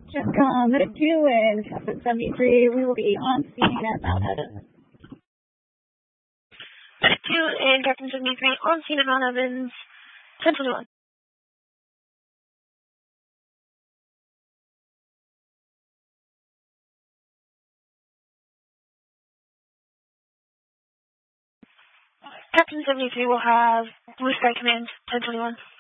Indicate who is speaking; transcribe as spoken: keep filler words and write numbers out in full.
Speaker 1: Just come at two and Captain seventy-three, we will be on scene at Mount Evans.
Speaker 2: At two and Captain seventy-three on scene at Mount Evans, ten twenty-one. Captain seventy-three will have Blue Sky Command, ten twenty-one.